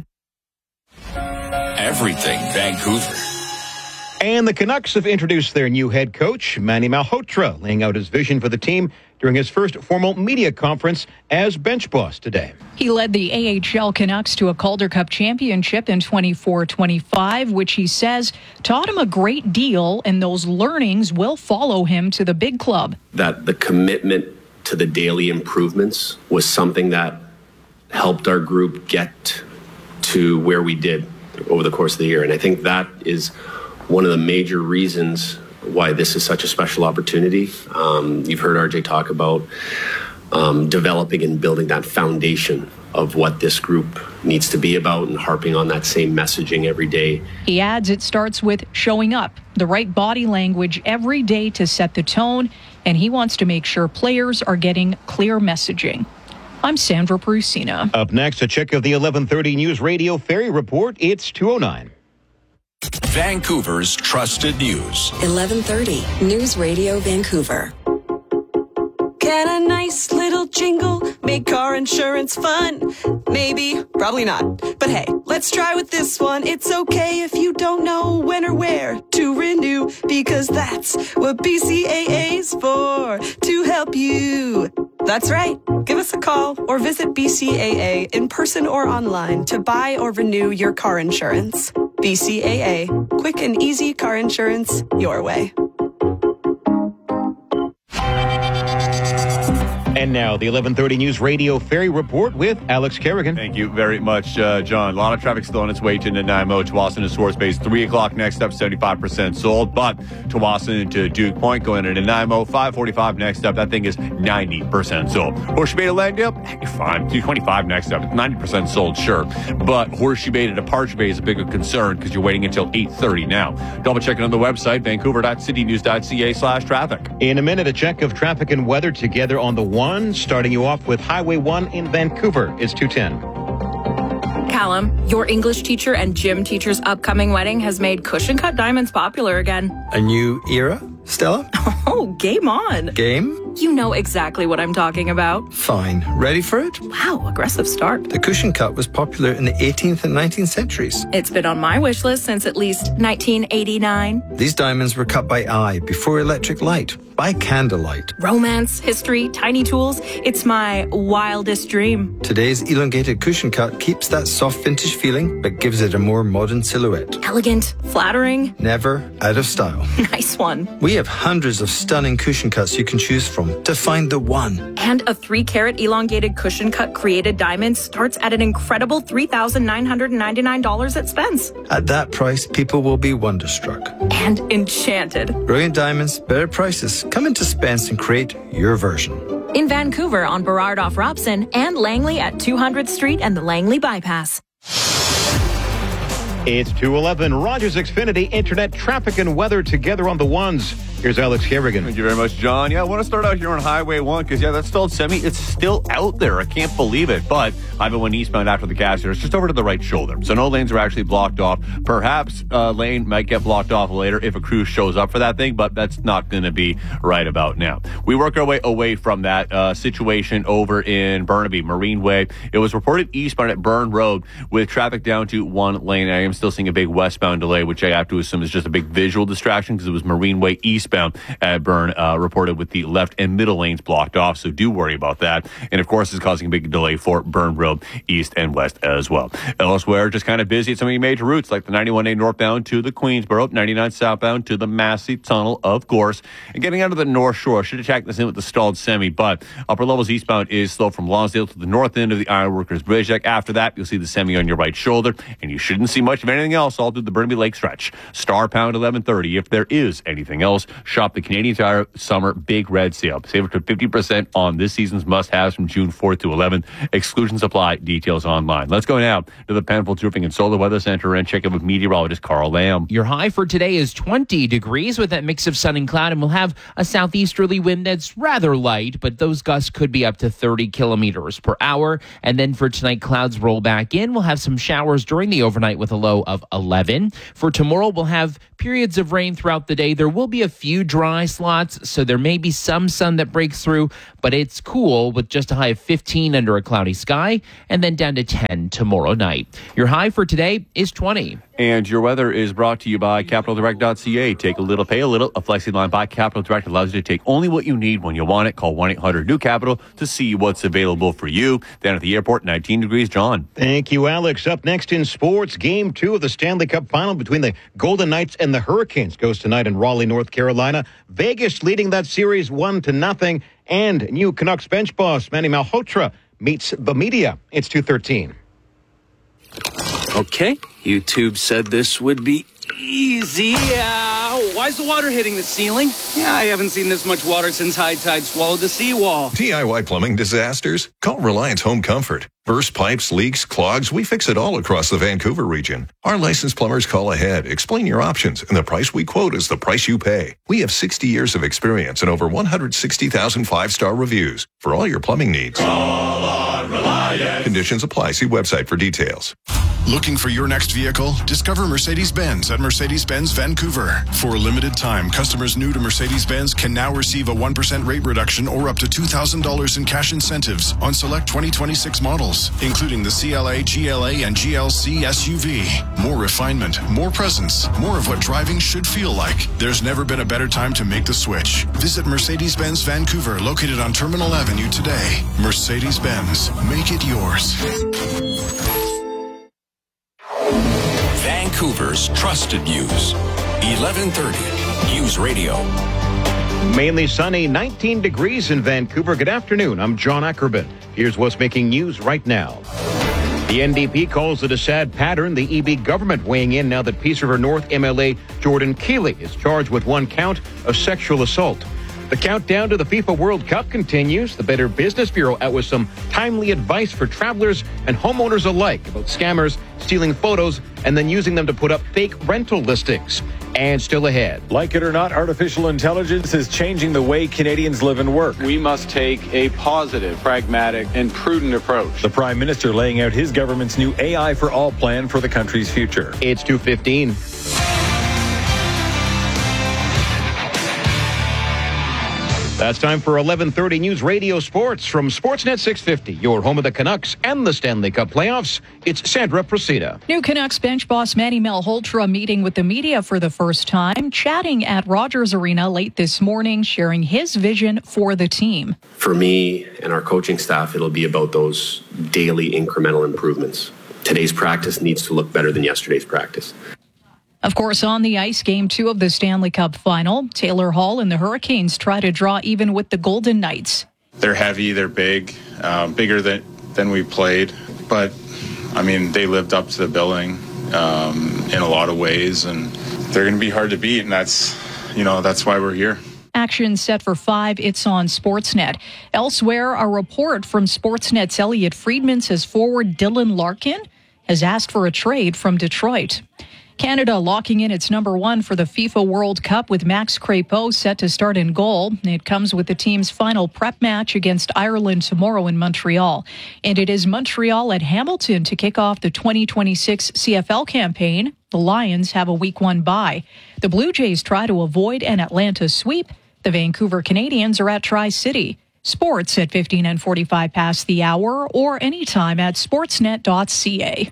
Everything Vancouver. And the Canucks have introduced their new head coach, Manny Malhotra, laying out his vision for the team during his first formal media conference as bench boss today. He led the A H L Canucks to a Calder Cup championship in twenty-four twenty-five, which he says taught him a great deal, and those learnings will follow him to the big club. That the commitment to the daily improvements was something that helped our group get to where we did over the course of the year. And I think that is one of the major reasons why this is such a special opportunity. Um, you've heard R J talk about um, developing and building that foundation of what this group needs to be about and harping on that same messaging every day. He adds it starts with showing up, the right body language every day to set the tone, and he wants to make sure players are getting clear messaging. I'm Sandra Prusina. Up next, a check of the eleven thirty News Radio Ferry Report. It's two oh nine. Vancouver's trusted news. eleven thirty News Radio Vancouver. Can a nice little jingle make car insurance fun? Maybe, probably not. But hey, let's try with this one. It's okay if you don't know when or where to renew, because that's what B C A A's for, to help you. That's right. Give us a call or visit B C A A in person or online to buy or renew your car insurance. B C A A. Quick and easy car insurance your way. And now, the eleven thirty News Radio Ferry Report with Alex Kerrigan. Thank you very much, uh, John. A lot of traffic still on its way to Nanaimo, Tawasin to Swartz Base. three o'clock next up, seventy-five percent sold. But Tawasin to Duke Point going to Nanaimo, five forty-five next up. That thing is ninety percent sold. Horseshoe Bay to Langdale, you're fine. two twenty-five next up. ninety percent sold, sure. But Horseshoe Bay to Departure Bay is a bigger concern because you're waiting until eight thirty now. Double check it on the website, vancouver.citynews.ca slash traffic. In a minute, a check of traffic and weather together on the one. Starting you off with Highway one in Vancouver. It's two ten. Callum, your English teacher and gym teacher's upcoming wedding has made cushion cut diamonds popular again. A new era, Stella? Oh, game on. Game? You know exactly what I'm talking about. Fine. Ready for it? Wow, aggressive start. The cushion cut was popular in the eighteenth and nineteenth centuries. It's been on my wish list since at least nineteen eighty-nine. These diamonds were cut by eye before electric light, by candlelight. Romance, history, tiny tools. It's my wildest dream. Today's elongated cushion cut keeps that soft vintage feeling, but gives it a more modern silhouette. Elegant, flattering. Never out of style. Nice one. We have hundreds of stunning cushion cuts you can choose from. from to find the one. And a three carat elongated cushion cut created diamond starts at an incredible three thousand nine hundred ninety-nine dollars at Spence. At that price, people will be wonderstruck. And enchanted. Brilliant diamonds, better prices. Come into Spence and create your version. In Vancouver on Burrard off Robson and Langley at two hundredth Street and the Langley Bypass. It's two eleven. Rogers Xfinity Internet traffic and weather together on the ones. Here's Alex Kerrigan. Thank you very much, John. Yeah, I want to start out here on Highway one because, yeah, that stalled semi, it's still out there. I can't believe it. But Highway one eastbound after the gas here, it's just over to the right shoulder. So no lanes are actually blocked off. Perhaps a lane might get blocked off later if a crew shows up for that thing, but that's not going to be right about now. We work our way away from that uh, situation over in Burnaby, Marine Way. It was reported eastbound at Burn Road with traffic down to one lane. I am still seeing a big westbound delay, which I have to assume is just a big visual distraction because it was Marine Way eastbound at Burn, uh, reported with the left and middle lanes blocked off, so do worry about that. And of course, it's causing a big delay for Burn Road east and west as well. Elsewhere, just kind of busy at some of your major routes, like the ninety-one A northbound to the Queensboro, ninety-nine southbound to the Massey Tunnel, of course. And getting out of the North Shore, should have checked this in with the stalled semi, but upper levels eastbound is slow from Lonsdale to the north end of the Ironworkers Bridge deck. After that, you'll see the semi on your right shoulder, and you shouldn't see much of anything else all through the Burnaby Lake stretch. Star pound eleven thirty. If there is anything else, shop the Canadian Tire Summer Big Red Sale. Save up to fifty percent on this season's must-haves from June fourth to eleventh. Exclusions apply. Details online. Let's go now to the Penfolds Roofing and Solar Weather Center and check in with meteorologist Carl Lamb. Your high for today is twenty degrees with that mix of sun and cloud, and we'll have a southeasterly wind that's rather light, but those gusts could be up to thirty kilometers per hour. And then for tonight, clouds roll back in. We'll have some showers during the overnight with a low of eleven. For tomorrow, we'll have periods of rain throughout the day. There will be a few dry slots, so there may be some sun that breaks through, but it's cool with just a high of fifteen under a cloudy sky, and then down to ten tomorrow night. Your high for today is twenty. And your weather is brought to you by Capital Direct dot C A. Take a little, pay a little. A flexi line by Capital Direct allows you to take only what you need when you want it. Call one eight hundred new capital to see what's available for you. Down at the airport, nineteen degrees. John. Thank you, Alex. Up next in sports, game two of the Stanley Cup final between the Golden Knights and the Hurricanes goes tonight in Raleigh, North Carolina. Vegas leading that series one to nothing. And new Canucks bench boss Manny Malhotra meets the media. It's two thirteen. Okay, YouTube said this would be easy. Uh, why is the water hitting the ceiling? Yeah, I haven't seen this much water since high tide swallowed the seawall. D I Y plumbing disasters? Call Reliance Home Comfort. Burst pipes, leaks, clogs, we fix it all across the Vancouver region. Our licensed plumbers call ahead, explain your options, and the price we quote is the price you pay. We have sixty years of experience and over one hundred sixty thousand five-star reviews for all your plumbing needs. Call on Reliance. Conditions apply. See website for details. Looking for your next vehicle? Discover Mercedes-Benz at Mercedes-Benz Vancouver. For a limited time, customers new to Mercedes-Benz can now receive a one percent rate reduction or up to two thousand dollars in cash incentives on select twenty twenty-six models, including the C L A, G L A, and G L C S U V. More refinement, more presence, more of what driving should feel like. There's never been a better time to make the switch. Visit Mercedes-Benz Vancouver, located on Terminal Avenue today. Mercedes-Benz, make it yours. Vancouver's trusted news. eleven thirty News Radio. Mainly sunny, nineteen degrees in Vancouver. Good afternoon. I'm John Ackerman. Here's what's making news right now. The N D P calls it a sad pattern. The E B government weighing in now that Peace River North M L A Jordan Keeley is charged with one count of sexual assault. The countdown to the FIFA World Cup continues. The Better Business Bureau out with some timely advice for travelers and homeowners alike about scammers stealing photos and then using them to put up fake rental listings. And still ahead. Like it or not, artificial intelligence is changing the way Canadians live and work. We must take a positive, pragmatic, and prudent approach. The Prime Minister laying out his government's new A I for All plan for the country's future. It's two fifteen. That's time for eleven thirty News Radio Sports from Sportsnet six fifty, your home of the Canucks and the Stanley Cup playoffs. It's Sandra Procida. New Canucks bench boss Manny Malhotra meeting with the media for the first time, chatting at Rogers Arena late this morning, sharing his vision for the team. For me and our coaching staff, it'll be about those daily incremental improvements. Today's practice needs to look better than yesterday's practice. Of course, on the ice, game two of the Stanley Cup final, Taylor Hall and the Hurricanes try to draw even with the Golden Knights. They're heavy, they're big, uh, bigger than, than we played. But, I mean, they lived up to the billing um, in a lot of ways, and they're going to be hard to beat, and that's, you know, that's why we're here. Action set for five. It's on Sportsnet. Elsewhere, a report from Sportsnet's Elliot Friedman says forward Dylan Larkin has asked for a trade from Detroit. Canada locking in its number one for the FIFA World Cup with Max Crepeau set to start in goal. It comes with the team's final prep match against Ireland tomorrow in Montreal. And it is Montreal at Hamilton to kick off the twenty twenty-six C F L campaign. The Lions have a week one bye. The Blue Jays try to avoid an Atlanta sweep. The Vancouver Canadians are at Tri-City. Sports at fifteen and forty-five past the hour or anytime at sportsnet dot c a.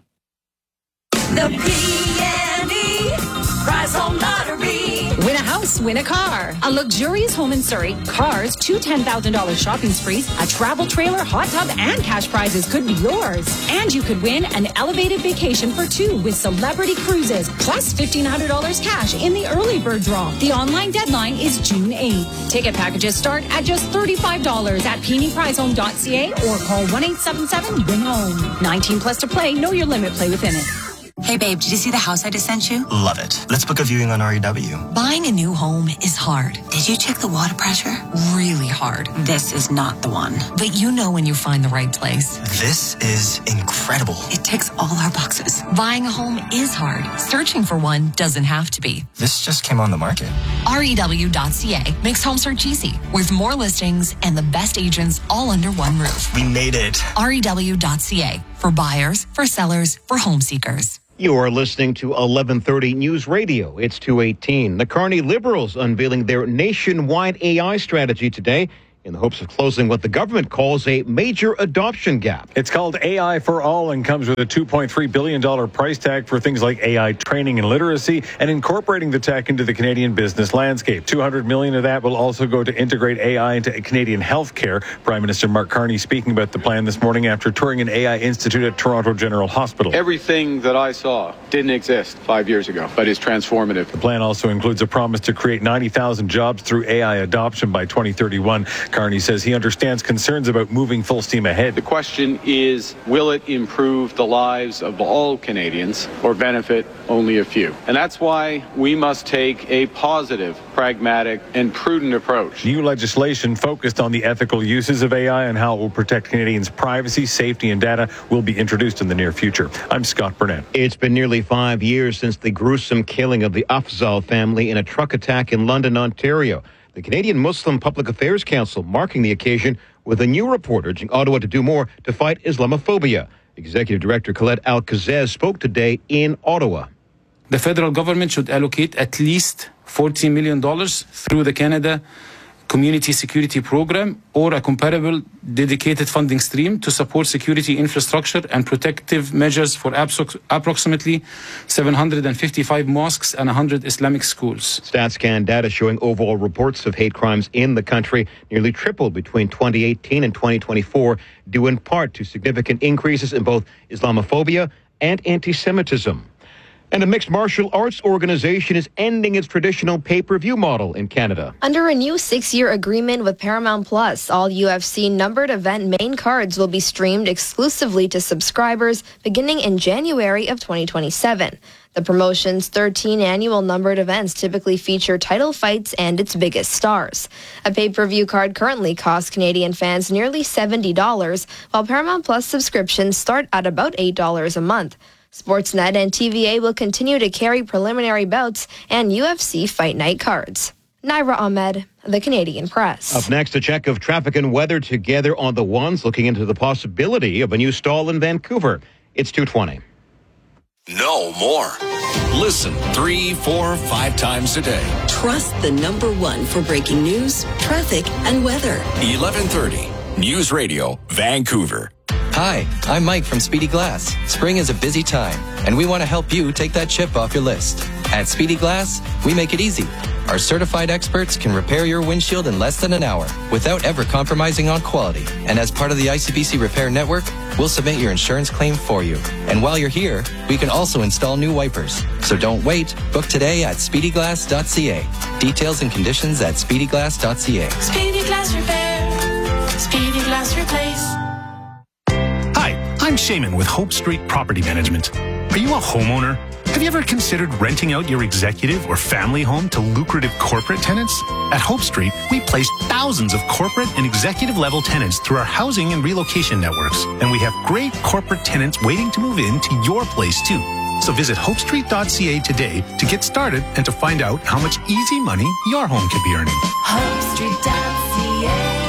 The P and E Prize Home Lottery. Win a house, win a car. A luxurious home in Surrey, cars, two ten thousand dollars shopping sprees, a travel trailer, hot tub, and cash prizes could be yours. And you could win an elevated vacation for two with Celebrity Cruises, plus fifteen hundred dollars cash in the early bird draw. The online deadline is June eighth. Ticket packages start at just thirty-five dollars at p and e prize home dot c a or call one eight seven seven win home. nineteen plus to play. Know your limit. Play within it. Hey babe, did you see the house I just sent you? Love it. Let's book a viewing on R E W. Buying a new home is hard. Did you check the water pressure? Really hard. This is not the one. But you know when you find the right place. This is incredible. It ticks all our boxes. Buying a home is hard. Searching for one doesn't have to be. This just came on the market. R E W dot c a makes home search easy with more listings and the best agents all under one roof. We made it. R E W dot c a for buyers, for sellers, for home seekers. You are listening to eleven thirty News Radio. It's two eighteen. The Kearney Liberals unveiling their nationwide A I strategy today in the hopes of closing what the government calls a major adoption gap. It's called A I for All and comes with a two point three billion dollars price tag for things like A I training and literacy and incorporating the tech into the Canadian business landscape. two hundred million dollars of that will also go to integrate A I into Canadian healthcare. Prime Minister Mark Carney speaking about the plan this morning after touring an A I institute at Toronto General Hospital. Everything that I saw didn't exist five years ago, but is transformative. The plan also includes a promise to create ninety thousand jobs through A I adoption by twenty thirty-one. Carney says he understands concerns about moving full steam ahead. The question is, will it improve the lives of all Canadians or benefit only a few? And that's why we must take a positive, pragmatic, and prudent approach. New legislation focused on the ethical uses of A I and how it will protect Canadians' privacy, safety, and data will be introduced in the near future. I'm Scott Burnett. It's been nearly five years since the gruesome killing of the Afzal family in a truck attack in London, Ontario. The Canadian Muslim Public Affairs Council marking the occasion with a new report urging Ottawa to do more to fight Islamophobia. Executive Director Khaled Al-Kazez spoke today in Ottawa. The federal government should allocate at least forty million dollars through the Canada Community Security Program or a comparable dedicated funding stream to support security infrastructure and protective measures for approximately seven hundred fifty-five mosques and one hundred Islamic schools. StatsCan data showing overall reports of hate crimes in the country nearly tripled between twenty eighteen and twenty twenty-four, due in part to significant increases in both Islamophobia and anti-Semitism. And a mixed martial arts organization is ending its traditional pay-per-view model in Canada. Under a new six-year agreement with Paramount Plus, all U F C numbered event main cards will be streamed exclusively to subscribers beginning in January of twenty twenty-seven. The promotion's thirteen annual numbered events typically feature title fights and its biggest stars. A pay-per-view card currently costs Canadian fans nearly seventy dollars, while Paramount Plus subscriptions start at about eight dollars a month. Sportsnet and T V A will continue to carry preliminary bouts and U F C Fight Night cards. Naira Ahmed, The Canadian Press. Up next, a check of traffic and weather together on the ones, looking into the possibility of a new stall in Vancouver. It's two twenty. No more. Listen three, four, five times a day. Trust the number one for breaking news, traffic, and weather. eleven thirty News Radio, Vancouver. Hi, I'm Mike from Speedy Glass. Spring is a busy time, and we want to help you take that chip off your list. At Speedy Glass, we make it easy. Our certified experts can repair your windshield in less than an hour without ever compromising on quality. And as part of the I C B C Repair Network, we'll submit your insurance claim for you. And while you're here, we can also install new wipers. So don't wait. Book today at speedy glass dot c a. Details and conditions at speedy glass dot c a. Speedy Glass Repair. Speedy Glass Replace. Hi, I'm Shaman with Hope Street Property Management. Are you a homeowner? Have you ever considered renting out your executive or family home to lucrative corporate tenants? At Hope Street, we place thousands of corporate and executive level tenants through our housing and relocation networks. And we have great corporate tenants waiting to move into your place too. So visit hope street dot c a today to get started and to find out how much easy money your home could be earning. hope street dot c a.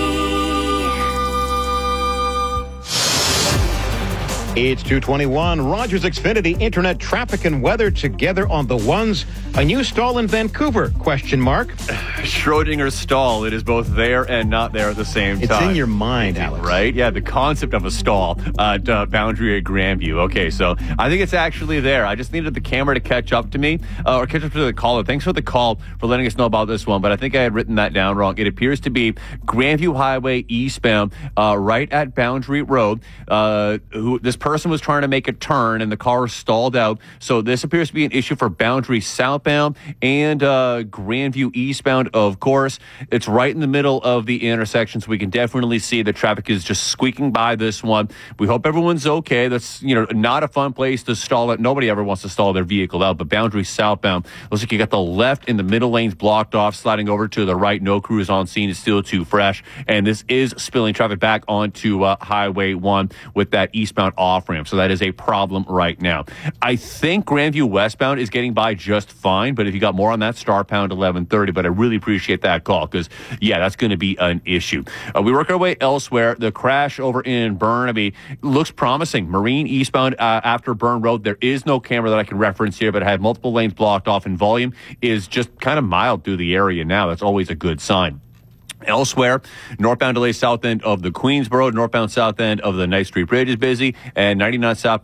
It's two twenty-one. Rogers Xfinity Internet traffic and weather together on the ones. A new stall in Vancouver, question mark. Schrodinger's stall. It is both there and not there at the same It's time. in your mind, Alex. Right? Yeah, the concept of a stall at uh, Boundary at Grandview. Okay, so I think it's actually there. I just needed the camera to catch up to me, uh, or catch up to the caller. Thanks for the call for letting us know about this one, but I think I had written that down wrong. It appears to be Grandview Highway eastbound, uh, right at Boundary Road. Uh, who this person was trying to make a turn and the car stalled out. So this appears to be an issue for Boundary southbound and uh, Grandview eastbound, of course. It's right in the middle of the intersection, so we can definitely see the traffic is just squeaking by this one. We hope everyone's okay. That's, you know, not a fun place to stall it. Nobody ever wants to stall their vehicle out, but Boundary southbound, looks like you got the left and the middle lanes blocked off, sliding over to the right. No crews on scene. It's still too fresh, and this is spilling traffic back onto uh, Highway one with that eastbound off-ramp. So that is a problem right now. I think Grandview westbound is getting by just fine, but if you got more on that, star pound eleven thirty. But I really appreciate that call because, yeah, that's going to be an issue. Uh, we work our way elsewhere. The crash over in Burnaby looks promising. Marine eastbound uh, after Burn Road. There is no camera that I can reference here, but I had multiple lanes blocked off, and volume is just kind of mild through the area now. That's always a good sign. Elsewhere, northbound delays south end of the Queensboro, northbound south end of the Knight Street Bridge is busy, and ninety-nine south